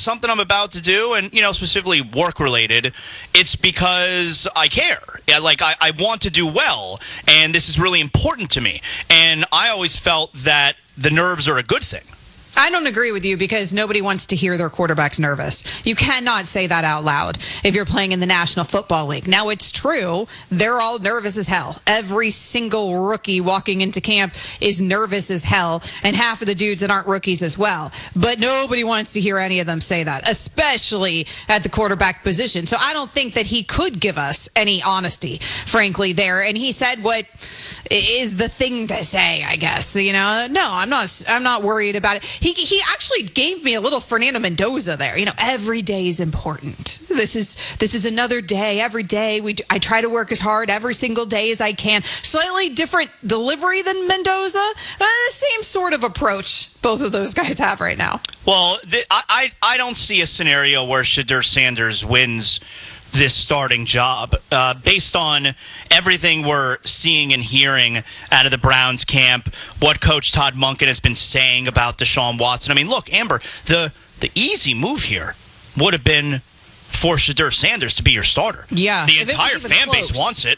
something I'm about to do, and, specifically work-related, it's because I care. Yeah, I want to do well, and this is really important to me. And I always felt that the nerves are a good thing. I don't agree with you because nobody wants to hear their quarterbacks nervous. You cannot say that out loud if you're playing in the National Football League. Now, it's true. They're all nervous as hell. Every single rookie walking into camp is nervous as hell, and half of the dudes that aren't rookies as well. But nobody wants to hear any of them say that, especially at the quarterback position. So I don't think that he could give us any honesty, frankly, there. And he said what is the thing to say, I guess. No, I'm not worried about it. He actually gave me a little Fernando Mendoza there. Every day is important. This is another day. Every day I try to work as hard every single day as I can. Slightly different delivery than Mendoza. Same sort of approach both of those guys have right now. Well, I don't see a scenario where Shedeur Sanders wins this starting job based on everything we're seeing and hearing out of the Browns camp, what Coach Todd Monken has been saying about Deshaun Watson. I mean, look, Amber, the easy move here would have been for Shedeur Sanders to be your starter. Yeah. The entire fan base wants it.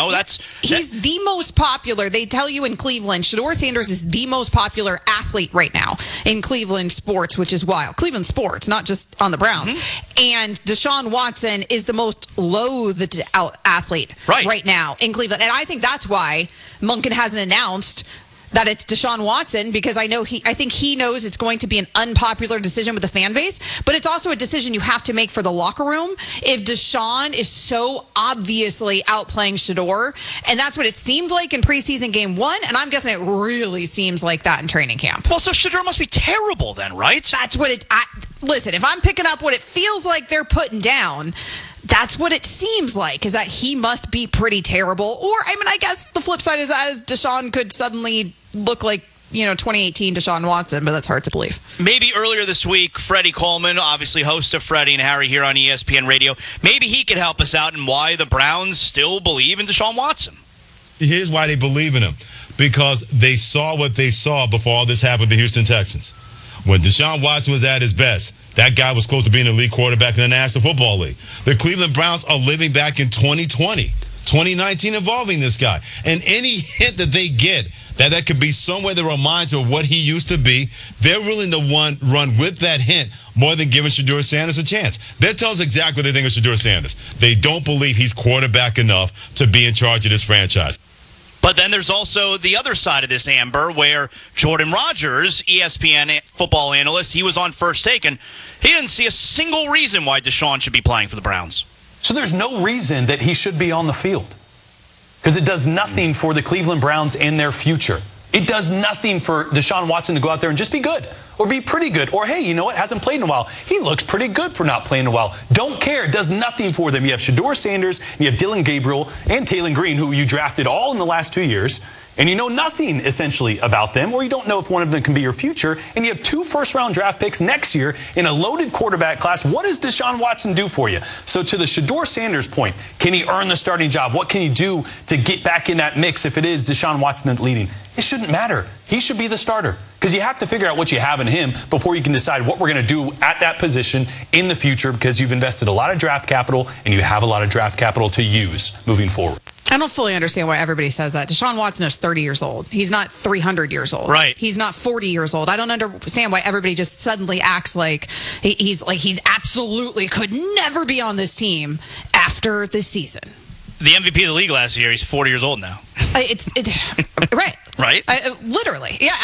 He's the most popular. They tell you in Cleveland, Shedeur Sanders is the most popular athlete right now in Cleveland sports, which is wild. Cleveland sports, not just on the Browns. Mm-hmm. And Deshaun Watson is the most loathed athlete right now in Cleveland. And I think that's why Monken hasn't announced that it's Deshaun Watson, because I think he knows it's going to be an unpopular decision with the fan base, but it's also a decision you have to make for the locker room if Deshaun is so obviously outplaying Shedeur, and that's what it seemed like in preseason game 1, and I'm guessing it really seems like that in training camp. Well, so Shedeur must be terrible then, right? That's what listen, if I'm picking up what it feels like they're putting down, that's what it seems like, is that he must be pretty terrible. Or, I guess the flip side of that is Deshaun could suddenly look like, 2018 Deshaun Watson, but that's hard to believe. Maybe earlier this week, Freddie Coleman, obviously host of Freddie and Harry here on ESPN Radio, maybe he could help us out in why the Browns still believe in Deshaun Watson. Here's why they believe in him. Because they saw what they saw before all this happened with the Houston Texans. When Deshaun Watson was at his best, that guy was close to being the elite quarterback in the National Football League. The Cleveland Browns are living back in 2020, 2019 involving this guy. And any hint that they get that could be somewhere that reminds them of what he used to be, they're willing to run with that hint more than giving Shedeur Sanders a chance. They're telling us exactly what they think of Shedeur Sanders. They don't believe he's quarterback enough to be in charge of this franchise. But then there's also the other side of this, Amber, where Jordan Rodgers, ESPN football analyst, he was on First Take, and he didn't see a single reason why Deshaun should be playing for the Browns. So there's no reason that he should be on the field, because it does nothing for the Cleveland Browns and their future. It does nothing for Deshaun Watson to go out there and just be good or be pretty good. Or, hey, you know what? Hasn't played in a while. He looks pretty good for not playing in a while. Don't care. It does nothing for them. You have Shedeur Sanders, you have Dylan Gabriel, and Taylon Green, who you drafted all in the last 2 years. And you know nothing, essentially, about them, or you don't know if one of them can be your future. And you have 2 first-round draft picks next year in a loaded quarterback class. What does Deshaun Watson do for you? So to the Shedeur Sanders point, can he earn the starting job? What can he do to get back in that mix if it is Deshaun Watson leading? It shouldn't matter. He should be the starter, because you have to figure out what you have in him before you can decide what we're going to do at that position in the future, because you've invested a lot of draft capital and you have a lot of draft capital to use moving forward. I don't fully understand why everybody says that. Deshaun Watson is 30 years old. He's not 300 years old. Right. He's not 40 years old. I don't understand why everybody just suddenly acts like he's absolutely could never be on this team after this season. The MVP of the league last year, he's 40 years old now. It's right. Right? Literally. Yeah.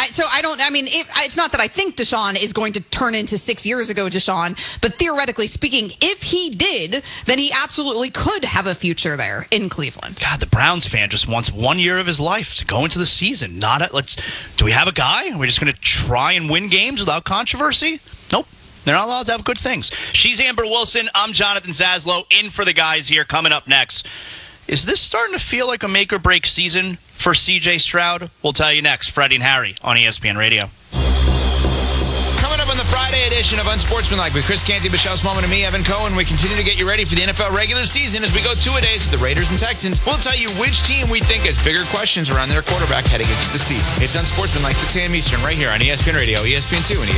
It's not that I think Deshaun is going to turn into 6 years ago Deshaun, but theoretically speaking, if he did, then he absolutely could have a future there in Cleveland. God, the Browns fan just wants 1 year of his life to go into the season. Do we have a guy? Are we just going to try and win games without controversy? Nope. They're not allowed to have good things. She's Amber Wilson. I'm Jonathan Zaslow. In for the guys here. Coming up next. Is this starting to feel like a make-or-break season for C.J. Stroud? We'll tell you next. Freddie and Harry on ESPN Radio. Coming up on the Friday edition of Unsportsmanlike with Chris Canty, Michelle Smallman, and me, Evan Cohen. We continue to get you ready for the NFL regular season as we go 2-a-days with the Raiders and Texans. We'll tell you which team we think has bigger questions around their quarterback heading into the season. It's Unsportsmanlike, 6 a.m. Eastern, right here on ESPN Radio, ESPN2, and ESPN.